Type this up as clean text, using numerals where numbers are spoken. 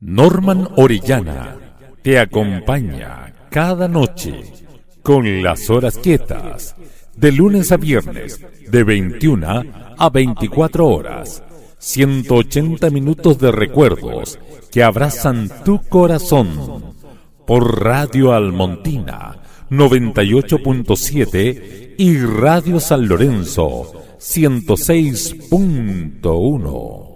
Norman Orellana te acompaña cada noche con las horas quietas, de lunes a viernes, de 21 a 24 horas. 180 minutos de recuerdos que abrazan tu corazón. Por Radio Almontina 98.7 y Radio San Lorenzo 106.1.